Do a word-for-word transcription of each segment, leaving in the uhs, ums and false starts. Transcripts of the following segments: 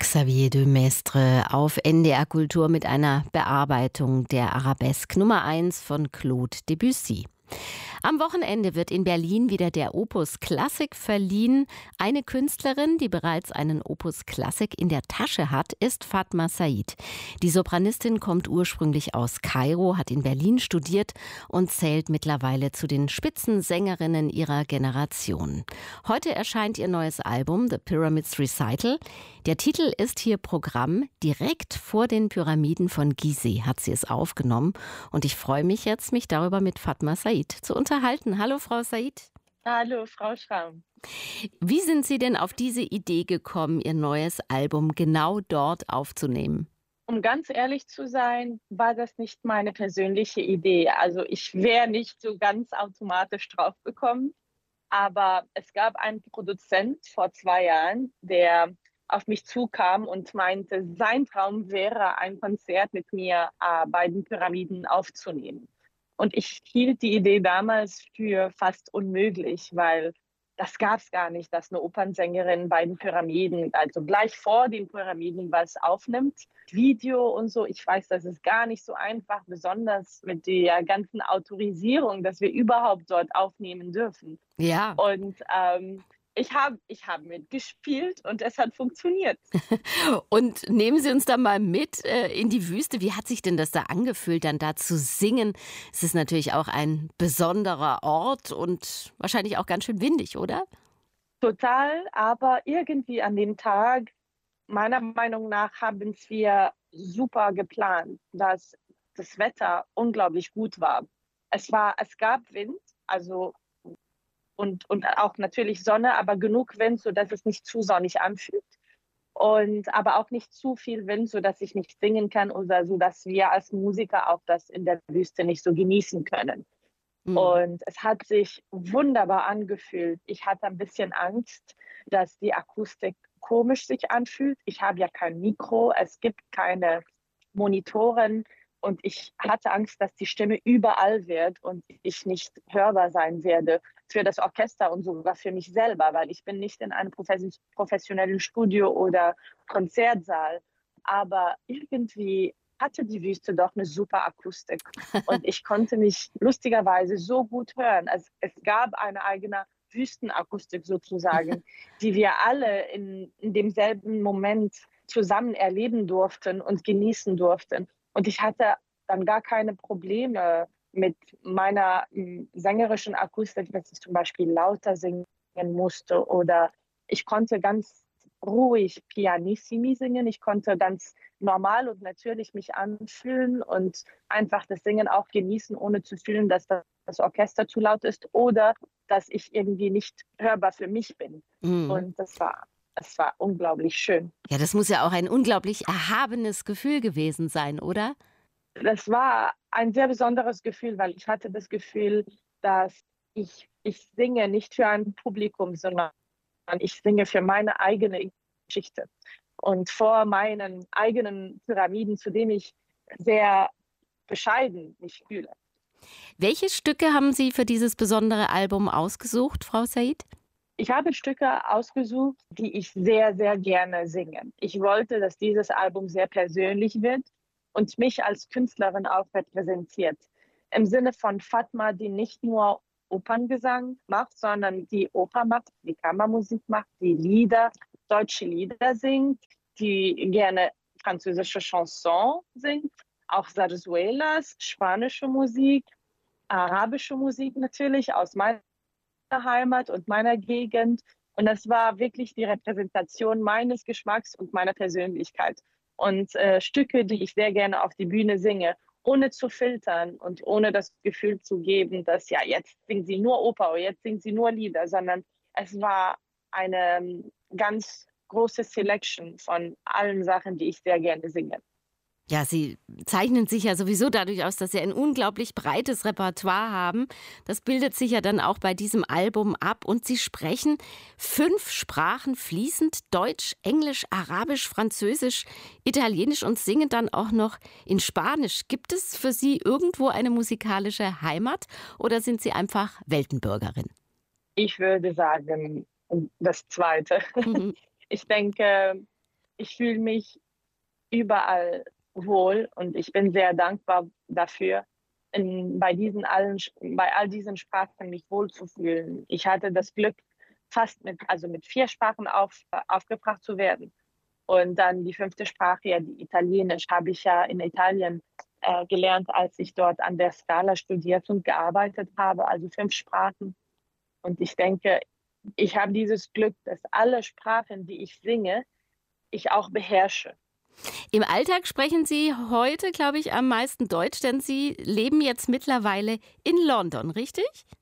Xavier de Maistre auf N D R Kultur mit einer Bearbeitung der Arabesque Nummer eins von Claude Debussy. Am Wochenende wird in Berlin wieder der Opus Klassik verliehen. Eine Künstlerin, die bereits einen Opus Klassik in der Tasche hat, ist Fatma Said. Die Sopranistin kommt ursprünglich aus Kairo, hat in Berlin studiert und zählt mittlerweile zu den Spitzensängerinnen ihrer Generation. Heute erscheint ihr neues Album The Pyramids Recital. Der Titel ist hier Programm. Direkt vor den Pyramiden von Gizeh hat sie es aufgenommen. Und ich freue mich jetzt, mich darüber mit Fatma Said zu unterhalten. Hallo, Frau Said. Hallo, Frau Schramm. Wie sind Sie denn auf diese Idee gekommen, Ihr neues Album genau dort aufzunehmen? Um ganz ehrlich zu sein, war das nicht meine persönliche Idee. Also ich wäre nicht so ganz automatisch drauf gekommen. Aber es gab einen Produzent vor zwei Jahren, der auf mich zukam und meinte, sein Traum wäre, ein Konzert mit mir äh, bei den Pyramiden aufzunehmen. Und ich hielt die Idee damals für fast unmöglich, weil das gab es gar nicht, dass eine Opernsängerin bei den Pyramiden, also gleich vor den Pyramiden, was aufnimmt. Video und so, ich weiß, das ist gar nicht so einfach, besonders mit der ganzen Autorisierung, dass wir überhaupt dort aufnehmen dürfen. Ja. Und ähm, ich habe ich hab mitgespielt und es hat funktioniert. Und nehmen Sie uns da mal mit äh, in die Wüste. Wie hat sich denn das da angefühlt, dann da zu singen? Es ist natürlich auch ein besonderer Ort und wahrscheinlich auch ganz schön windig, oder? Total, aber irgendwie an dem Tag, meiner Meinung nach, haben wir super geplant, dass das Wetter unglaublich gut war. Es war, es gab Wind, also und, und auch natürlich Sonne, aber genug Wind, sodass es nicht zu sonnig anfühlt. Und aber auch nicht zu viel Wind, sodass ich nicht singen kann oder so, dass wir als Musiker auch das in der Wüste nicht so genießen können. Mhm. Und es hat sich wunderbar angefühlt. Ich hatte ein bisschen Angst, dass die Akustik komisch sich anfühlt. Ich habe ja kein Mikro, es gibt keine Monitoren und ich hatte Angst, dass die Stimme überall wird und ich nicht hörbar sein werde für das Orchester und sogar für mich selber, weil ich bin nicht in einem professionellen Studio oder Konzertsaal. Aber irgendwie hatte die Wüste doch eine super Akustik und ich konnte mich lustigerweise so gut hören. Es, es gab eine eigene Wüstenakustik sozusagen, die wir alle in, in demselben Moment zusammen erleben durften und genießen durften. Und ich hatte dann gar keine Probleme mit meiner m, sängerischen Akustik, dass ich zum Beispiel lauter singen musste oder ich konnte ganz ruhig pianissimi singen. Ich konnte ganz normal und natürlich mich anfühlen und einfach das Singen auch genießen, ohne zu fühlen, dass das Orchester zu laut ist oder dass ich irgendwie nicht hörbar für mich bin. Mhm. Und das war, das war unglaublich schön. Ja, das muss ja auch ein unglaublich erhabenes Gefühl gewesen sein, oder? Das war ein sehr besonderes Gefühl, weil ich hatte das Gefühl, dass ich, ich singe nicht für ein Publikum, sondern ich singe für meine eigene Geschichte. Und vor meinen eigenen Pyramiden, zu denen ich sehr bescheiden mich fühle. Welche Stücke haben Sie für dieses besondere Album ausgesucht, Frau Said? Ich habe Stücke ausgesucht, die ich sehr, sehr gerne singe. Ich wollte, dass dieses Album sehr persönlich wird und mich als Künstlerin auch repräsentiert. Im Sinne von Fatma, die nicht nur Operngesang macht, sondern die Oper macht, die Kammermusik macht, die Lieder, deutsche Lieder singt, die gerne französische Chanson singt, auch Zarzuelas, spanische Musik, arabische Musik natürlich aus meiner Heimat und meiner Gegend. Und das war wirklich die Repräsentation meines Geschmacks und meiner Persönlichkeit. Und äh, Stücke, die ich sehr gerne auf die Bühne singe, ohne zu filtern und ohne das Gefühl zu geben, dass ja, jetzt singt sie nur Oper oder jetzt singt sie nur Lieder, sondern es war eine ähm, ganz große Selection von allen Sachen, die ich sehr gerne singe. Ja, Sie zeichnen sich ja sowieso dadurch aus, dass Sie ein unglaublich breites Repertoire haben. Das bildet sich ja dann auch bei diesem Album ab. Und Sie sprechen fünf Sprachen fließend: Deutsch, Englisch, Arabisch, Französisch, Italienisch und singen dann auch noch in Spanisch. Gibt es für Sie irgendwo eine musikalische Heimat oder sind Sie einfach Weltenbürgerin? Ich würde sagen, das Zweite. Ich denke, ich fühle mich überall wohl und ich bin sehr dankbar dafür, in, bei, diesen allen, bei all diesen Sprachen mich wohlzufühlen. Ich hatte das Glück, fast mit, also mit vier Sprachen auf, aufgebracht zu werden. Und dann die fünfte Sprache, ja, die Italienisch, habe ich ja in Italien äh, gelernt, als ich dort an der Scala studiert und gearbeitet habe, also fünf Sprachen. Und ich denke, ich habe dieses Glück, dass alle Sprachen, die ich singe, ich auch beherrsche. Im Alltag sprechen Sie heute, glaube ich, am meisten Deutsch, denn Sie leben jetzt mittlerweile in London, richtig?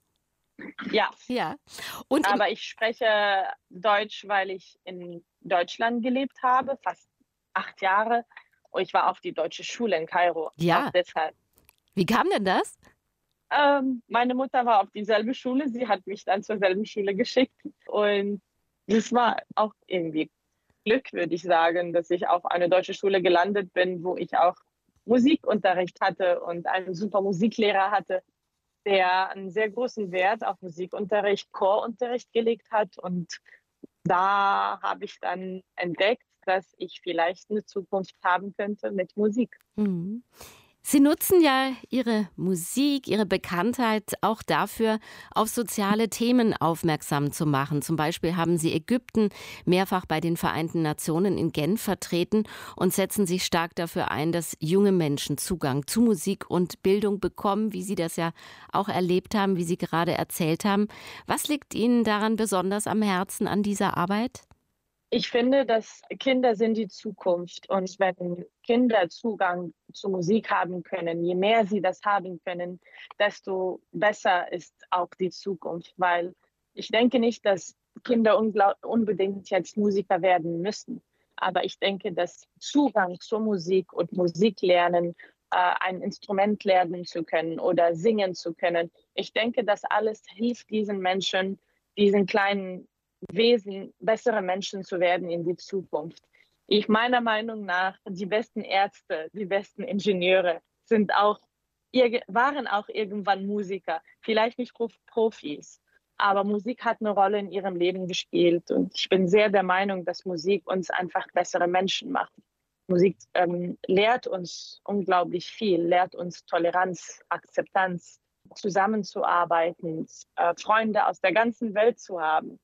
Ja. Ja. Und aber ich spreche Deutsch, weil ich in Deutschland gelebt habe, fast acht Jahre. Und ich war auf die deutsche Schule in Kairo. Ja. Auch deshalb. Wie kam denn das? Ähm, meine Mutter war auf dieselbe Schule. Sie hat mich dann zur selben Schule geschickt. Und das war auch irgendwie Glück, würde ich sagen, dass ich auf eine deutsche Schule gelandet bin, wo ich auch Musikunterricht hatte und einen super Musiklehrer hatte, der einen sehr großen Wert auf Musikunterricht, Chorunterricht gelegt hat. Und da habe ich dann entdeckt, dass ich vielleicht eine Zukunft haben könnte mit Musik. Mhm. Sie nutzen ja Ihre Musik, Ihre Bekanntheit auch dafür, auf soziale Themen aufmerksam zu machen. Zum Beispiel haben Sie Ägypten mehrfach bei den Vereinten Nationen in Genf vertreten und setzen sich stark dafür ein, dass junge Menschen Zugang zu Musik und Bildung bekommen, wie Sie das ja auch erlebt haben, wie Sie gerade erzählt haben. Was liegt Ihnen daran besonders am Herzen an dieser Arbeit? Ich finde, dass Kinder sind die Zukunft. Und wenn Kinder Zugang zu Musik haben können, je mehr sie das haben können, desto besser ist auch die Zukunft. Weil ich denke nicht, dass Kinder unbedingt jetzt Musiker werden müssen. Aber ich denke, dass Zugang zur Musik und Musik lernen, äh, ein Instrument lernen zu können oder singen zu können, ich denke, das alles hilft diesen Menschen, diesen kleinen Wesen, bessere Menschen zu werden in die Zukunft. Ich meiner Meinung nach, die besten Ärzte, die besten Ingenieure sind auch, waren auch irgendwann Musiker. Vielleicht nicht Profis, aber Musik hat eine Rolle in ihrem Leben gespielt. Und ich bin sehr der Meinung, dass Musik uns einfach bessere Menschen macht. Musik ähm, lehrt uns unglaublich viel, lehrt uns Toleranz, Akzeptanz, zusammenzuarbeiten, äh, Freunde aus der ganzen Welt zu haben.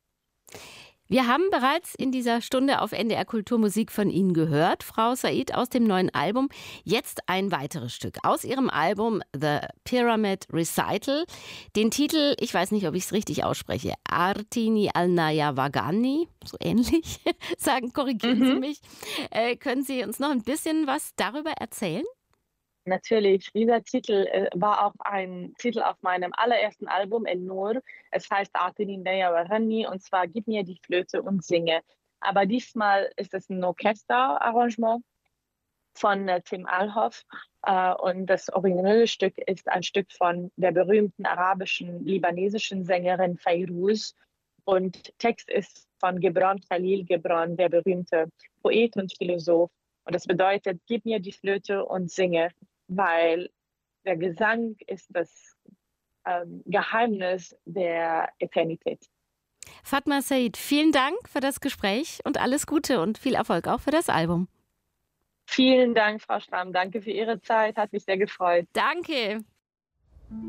Wir haben bereits in dieser Stunde auf N D R Kultur Musik von Ihnen gehört, Frau Said, aus dem neuen Album. Jetzt ein weiteres Stück aus Ihrem Album The Pyramid Recital. Den Titel, ich weiß nicht, ob ich es richtig ausspreche, Artini Alnaya Wagani, so ähnlich, sagen, korrigieren mhm. Sie mich. Äh, können Sie uns noch ein bisschen was darüber erzählen? Natürlich, dieser Titel äh, war auch ein Titel auf meinem allerersten Album, El Nur. Es heißt Artini Alnaya Wagani und zwar Gib mir die Flöte und singe. Aber diesmal ist es ein Orchesterarrangement von äh, Tim Alhoff äh, und das originelle Stück ist ein Stück von der berühmten arabischen, libanesischen Sängerin Fairuz und Text ist von Gibran Khalil Gibran, der berühmte Poet und Philosoph. Und das bedeutet, gib mir die Flöte und singe, weil der Gesang ist das ähm, Geheimnis der Eternität. Fatma Said, vielen Dank für das Gespräch und alles Gute und viel Erfolg auch für das Album. Vielen Dank, Frau Schramm. Danke für Ihre Zeit. Hat mich sehr gefreut. Danke.